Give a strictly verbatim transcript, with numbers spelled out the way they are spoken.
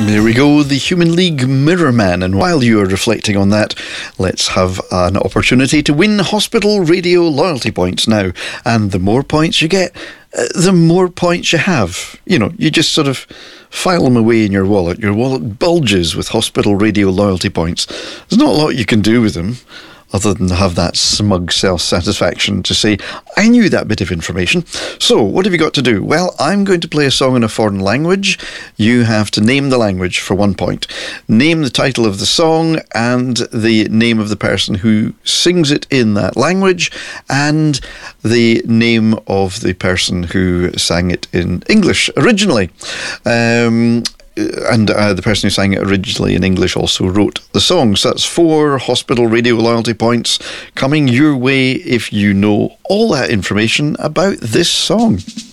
There we go, the Human League Mirror Man. And while you are reflecting on that, let's have an opportunity to win Hospital Radio loyalty points now. And the more points you get, uh, the more points you have. You know, you just sort of file them away in your wallet. Your wallet bulges with Hospital Radio loyalty points. There's not a lot you can do with them, other than have that smug self-satisfaction to say, I knew that bit of information. So, what have you got to do? Well, I'm going to play a song in a foreign language. You have to name the language for one point. Name the title of the song and the name of the person who sings it in that language, and the name of the person who sang it in English originally. Um... And uh, the person who sang it originally in English also wrote the song. So that's four Hospital Radio loyalty points coming your way if you know all that information about this song.